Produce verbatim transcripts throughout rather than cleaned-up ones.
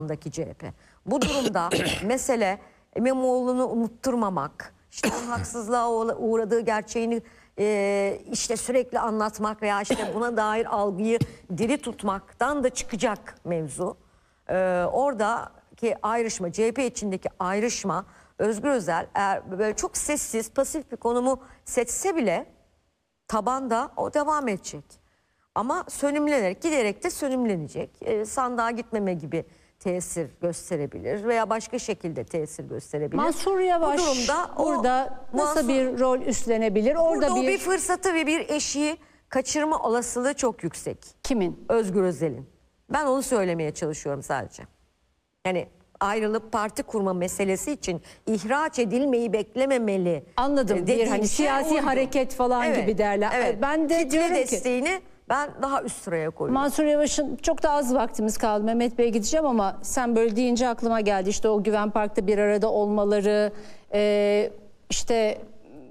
C H P. Bu durumda mesele İmamoğlu'nu unutturmamak, işte onun haksızlığa uğradığı gerçeğini e, işte sürekli anlatmak veya işte buna dair algıyı diri tutmaktan da çıkacak mevzu. E, oradaki ayrışma, C H P içindeki ayrışma, Özgür Özel eğer böyle çok sessiz, pasif bir konumu seçse bile tabanda o devam edecek. Ama sönümlenerek, giderek de sönümlenecek. E, sandığa gitmeme gibi tesir gösterebilir veya başka şekilde tesir gösterebilir. Mansur Yavaş bu durumda burada o, nasıl Mansur, bir rol üstlenebilir? Orada burada bir... o bir fırsatı ve bir eşiği kaçırma olasılığı çok yüksek. Kimin? Özgür Özel'in. Ben onu söylemeye çalışıyorum sadece. Yani ayrılıp parti kurma meselesi için ihraç edilmeyi beklememeli. Anladım. Bir hani şey siyasi oydu. hareket falan Evet, gibi derler. Evet. Ben de Kitle diyorum ki desteğini ben daha üst sıraya koyuyorum. Mansur Yavaş'ın çok da az vaktimiz kaldı. Mehmet Bey'e gideceğim ama sen böyle deyince aklıma geldi. İşte o Güven Park'ta bir arada olmaları, e, işte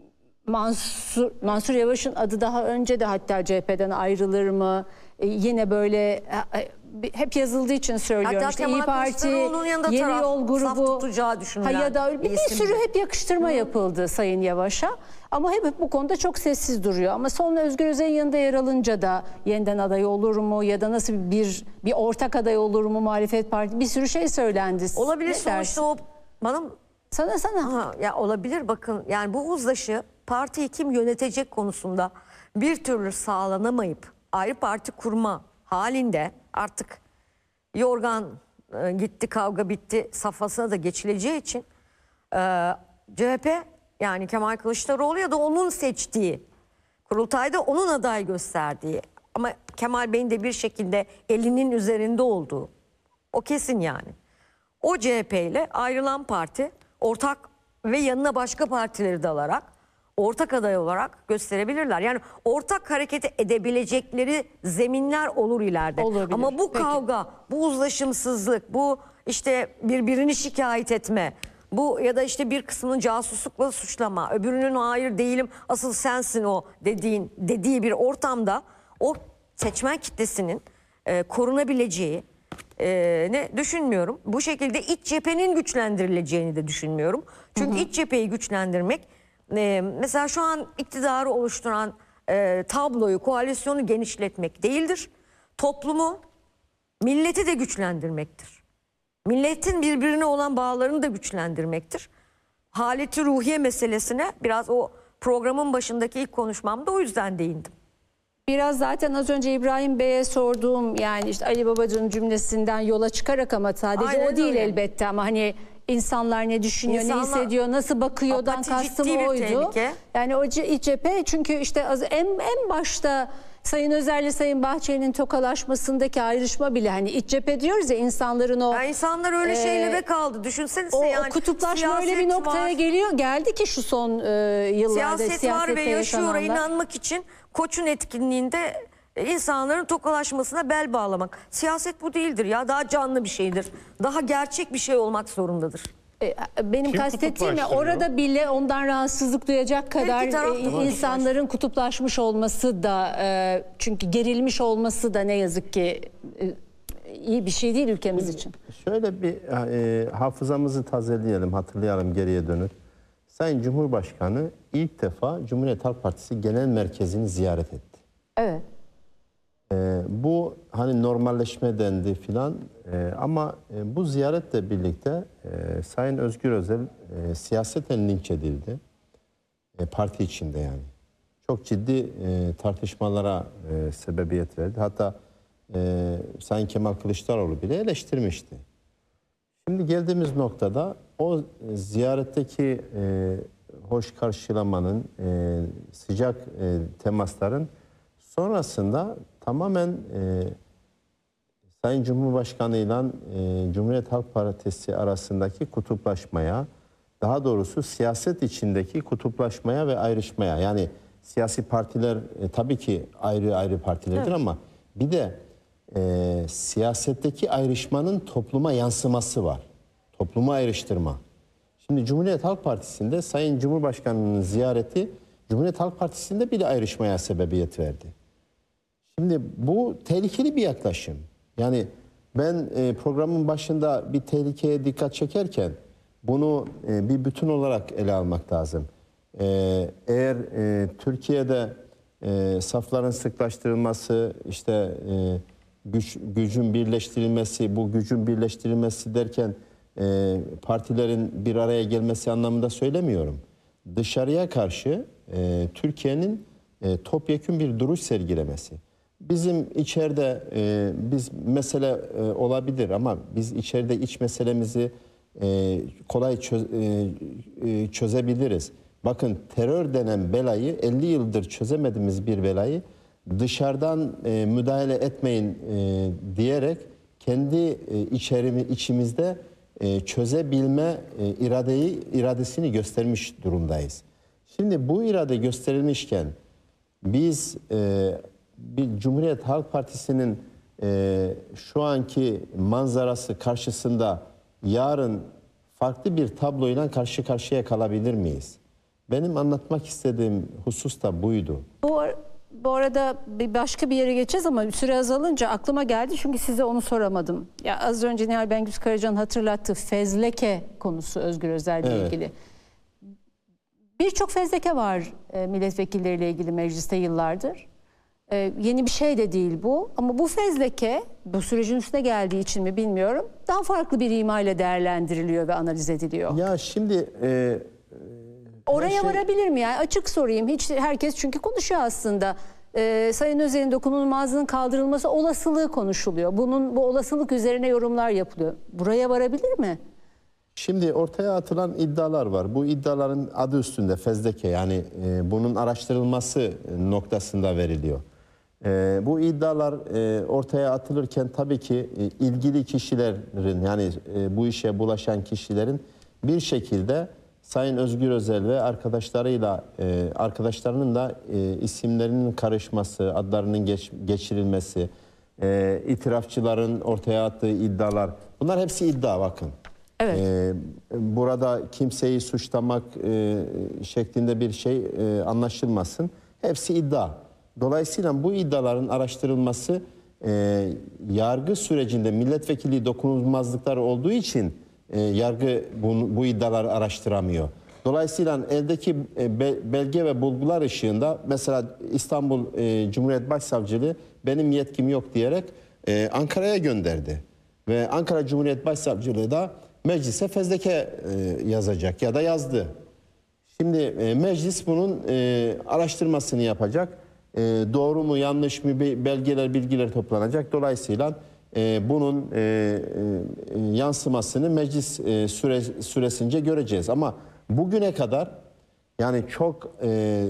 Mansur, Mansur Yavaş'ın adı daha önce de hatta C H P'den ayrılır mı? E, yine böyle e, hep yazıldığı için söylüyorum. Hatta işte Kemal İYİ Parti, yanında Yeni taraf, Yol saf grubu, tutacağı düşünülen ha ya da bir, bir bir isimdi. sürü hep yakıştırma Hı. yapıldı Sayın Yavaş'a. Ama hep bu konuda çok sessiz duruyor. Ama sonra Özgür Özel'in yanında yer alınca da yeniden aday olur mu ya da nasıl bir bir ortak aday olur mu muhalefet parti, bir sürü şey söylendi. Olabilir Ne sonuçta dersin? o bana Sana sana. ha, ya olabilir bakın yani bu uzlaşı partiyi kim yönetecek konusunda bir türlü sağlanamayıp ayrı parti kurma halinde artık yorgan e, gitti kavga bitti safhasına da geçileceği için e, C H P yani Kemal Kılıçdaroğlu ya da onun seçtiği kurultayda onun aday gösterdiği ama Kemal Bey'in de bir şekilde elinin üzerinde olduğu o kesin yani. O C H P ile ayrılan parti ortak ve yanına başka partileri de alarak ortak aday olarak gösterebilirler. Yani ortak hareket edebilecekleri zeminler olur ileride. Olabilir. Ama bu Peki. kavga, bu uzlaşımsızlık, bu işte birbirini şikayet etme, bu ya da işte bir kısmının casuslukla suçlama, öbürünün hayır değilim asıl sensin o dediğin dediği bir ortamda o seçmen kitlesinin e, korunabileceği e, ne düşünmüyorum. Bu şekilde iç cephenin güçlendirileceğini de düşünmüyorum. Çünkü hı hı. iç cepheyi güçlendirmek e, mesela şu an iktidarı oluşturan e, tabloyu, koalisyonu genişletmek değildir. Toplumu, milleti de güçlendirmektir. Milletin birbirine olan bağlarını da güçlendirmektir. Haleti ruhiye meselesine biraz o programın başındaki ilk konuşmamda o yüzden değindim. Biraz zaten az önce İbrahim Bey'e sorduğum yani işte Ali Babacan'ın cümlesinden yola çıkarak ama sadece Aynen o değil öyle. elbette ama hani insanlar ne düşünüyor, İnsanlar, ne hissediyor, nasıl bakıyordan kastım oydu. Tehlike. Yani o iç cephe çünkü işte az, en, en başta Sayın Özer'le Sayın Bahçeli'nin tokalaşmasındaki ayrışma bile hani iç cephe diyoruz ya insanların o... Ya insanlar öyle e, şeylere kaldı. Düşünsenize o, yani. o kutuplaşma öyle bir noktaya var. geliyor. Geldi ki şu son e, yıllarda Siyaset var ve yaşıyor inanmak için Koç'un etkinliğinde insanların tokalaşmasına bel bağlamak. Siyaset bu değildir ya. Daha canlı bir şeydir. Daha gerçek bir şey olmak zorundadır. Benim Kim kastettiğim ya orada bile ondan rahatsızlık duyacak kadar e, insanların kutuplaşmış olması da e, çünkü gerilmiş olması da ne yazık ki e, iyi bir şey değil ülkemiz için. Şöyle bir e, hafızamızı tazeleyelim, hatırlayalım geriye dönüp. Sayın Cumhurbaşkanı ilk defa Cumhuriyet Halk Partisi Genel Merkezi'ni ziyaret etti. Evet. E, bu hani normalleşme dendi filan e, ama e, bu ziyaretle birlikte e, Sayın Özgür Özel e, siyaseten linç edildi. E, parti içinde yani. Çok ciddi e, tartışmalara e, sebebiyet verdi. Hatta e, Sayın Kemal Kılıçdaroğlu bile eleştirmişti. Şimdi geldiğimiz noktada o ziyaretteki e, hoş karşılamanın, e, sıcak e, temasların sonrasında tamamen e, Sayın Cumhurbaşkanı ile e, Cumhuriyet Halk Partisi arasındaki kutuplaşmaya, daha doğrusu siyaset içindeki kutuplaşmaya ve ayrışmaya, yani siyasi partiler e, tabii ki ayrı ayrı partilerdir, evet, ama bir de e, siyasetteki ayrışmanın topluma yansıması var. Toplumu ayrıştırma. Şimdi Cumhuriyet Halk Partisi'nde Sayın Cumhurbaşkanı'nın ziyareti Cumhuriyet Halk Partisi'nde bir ayrışmaya sebebiyet verdi. Şimdi bu tehlikeli bir yaklaşım. Yani Ben e, programın başında bir tehlikeye dikkat çekerken bunu e, bir bütün olarak ele almak lazım. E, eğer e, Türkiye'de e, safların sıklaştırılması, işte e, güç, gücün birleştirilmesi, bu gücün birleştirilmesi derken e, partilerin bir araya gelmesi anlamında söylemiyorum. Dışarıya karşı e, Türkiye'nin e, topyekün bir duruş sergilemesi. Bizim içeride e, biz mesele e, olabilir ama biz içeride iç meselemizi e, kolay çöz, e, e, çözebiliriz. Bakın, terör denen belayı, elli yıldır çözemediğimiz bir belayı dışarıdan e, müdahale etmeyin e, diyerek kendi e, içerimi, içimizde e, çözebilme e, iradeyi iradesini göstermiş durumdayız. Şimdi bu irade gösterilmişken biz e, bir Cumhuriyet Halk Partisi'nin e, şu anki manzarası karşısında yarın farklı bir tabloyla karşı karşıya kalabilir miyiz? Benim anlatmak istediğim husus da buydu. Bu, bu arada bir başka bir yere geçeceğiz ama süre azalınca aklıma geldi çünkü size onu soramadım. Ya az önce Nihal Bengüs Karaca'nın hatırlattığı fezleke konusu Özgür Özel'le Evet. ilgili. Birçok fezleke var e, milletvekilleriyle ilgili mecliste yıllardır. E, yeni bir şey de değil bu ama bu fezleke bu sürecin üstüne geldiği için mi bilmiyorum. Daha farklı bir ima ile değerlendiriliyor ve analiz ediliyor. Ya şimdi e, Oraya şey- varabilir mi? Yani açık sorayım. Hiç herkes çünkü konuşuyor aslında. Ee, Sayın Özel'in dokunulmazlığının kaldırılması olasılığı konuşuluyor. Bunun bu olasılık üzerine yorumlar yapılıyor. Buraya varabilir mi? Şimdi ortaya atılan iddialar var. Bu iddiaların adı üstünde fezleke, yani e, bunun araştırılması noktasında veriliyor. E, bu iddialar e, ortaya atılırken tabii ki e, ilgili kişilerin, yani e, bu işe bulaşan kişilerin bir şekilde Sayın Özgür Özel ve arkadaşlarıyla e, arkadaşlarının da e, isimlerinin karışması, adlarının geç, geçirilmesi, e, itirafçıların ortaya attığı iddialar, bunlar hepsi iddia, bakın. Evet. Ee, burada kimseyi suçlamak e, şeklinde bir şey e, anlaşılmasın. Hepsi iddia. Dolayısıyla bu iddiaların araştırılması e, yargı sürecinde milletvekili dokunulmazlıkları olduğu için e, yargı bu, bu iddiaları araştıramıyor. Dolayısıyla eldeki e, be, belge ve bulgular ışığında mesela İstanbul e, Cumhuriyet Başsavcılığı benim yetkim yok diyerek e, Ankara'ya gönderdi. Ve Ankara Cumhuriyet Başsavcılığı da meclise fezleke e, yazacak ya da yazdı. Şimdi e, meclis bunun e, araştırmasını yapacak. E, doğru mu yanlış mı belgeler bilgiler toplanacak. Dolayısıyla e, bunun e, e, yansımasını meclis e, süre, süresince göreceğiz. Ama bugüne kadar yani çok e, e,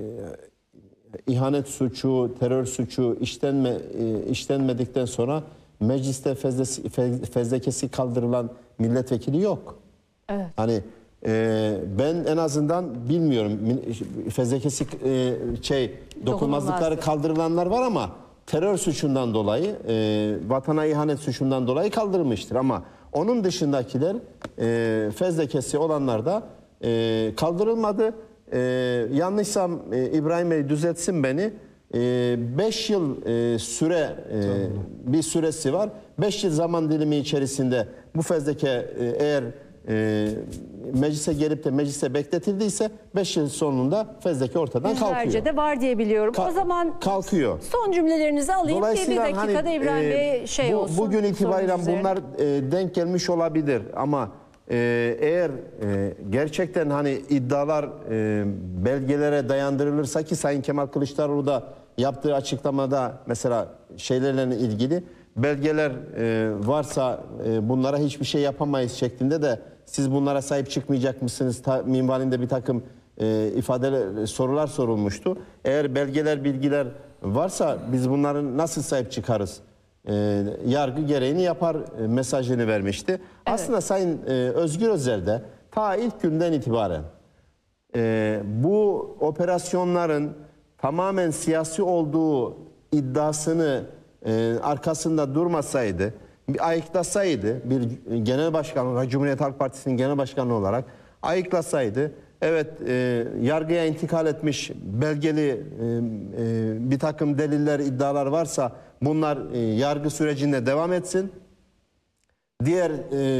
ihanet suçu, terör suçu işlenme, e, işlenmedikten sonra mecliste fezlesi, fezlekesi kaldırılan milletvekili yok. Evet. Hani e, ben en azından bilmiyorum, fezlekesi e, şey dokunulmazlıkları kaldırılanlar var ama terör suçundan dolayı, e, vatana ihanet suçundan dolayı kaldırılmıştır. Ama onun dışındakiler e, fezlekesi olanlar da e, kaldırılmadı. E, yanlışsam e, İbrahim Bey düzeltsin beni. beş yıl e, süre e, bir süresi var. beş yıl zaman dilimi içerisinde bu fezleke e, eğer e, meclise gelip de meclise bekletildiyse beş yıl sonunda fezleke ortadan kalkıyor. Yüzlerce de var diye biliyorum. Ka- o zaman kalkıyor. son cümlelerinizi alayım. Bir, bir Dolayısıyla dakikada hani, İbrahim e, Bey şey bu, olsun. bugün itibariyle sorunuz bunlar e, denk gelmiş olabilir ama e, eğer e, gerçekten hani iddialar e, belgelere dayandırılırsa, ki Sayın Kemal Kılıçdaroğlu da yaptığı açıklamada mesela şeylerle ilgili belgeler e, varsa e, bunlara hiçbir şey yapamayız şeklinde de siz bunlara sahip çıkmayacak mısınız ta, minvalinde bir takım e, ifadeler, sorular sorulmuştu. Eğer belgeler, bilgiler varsa biz bunların nasıl sahip çıkarız? E, yargı gereğini yapar e, mesajını vermişti. Evet. Aslında Sayın e, Özgür Özel de ta ilk günden itibaren e, bu operasyonların tamamen siyasi olduğu iddiasını e, arkasında durmasaydı, bir ayıklasaydı, bir genel başkan olarak, Cumhuriyet Halk Partisi'nin genel başkanı olarak ayıklasaydı, evet e, yargıya intikal etmiş belgeli e, e, bir takım deliller, iddialar varsa bunlar e, yargı sürecinde devam etsin. Diğer e,